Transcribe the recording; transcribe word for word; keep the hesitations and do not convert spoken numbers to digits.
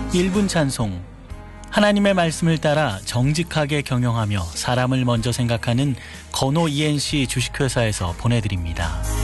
일 분 찬송. 하나님의 말씀을 따라 정직하게 경영하며 사람을 먼저 생각하는 건호 이엔씨 주식회사에서 보내드립니다.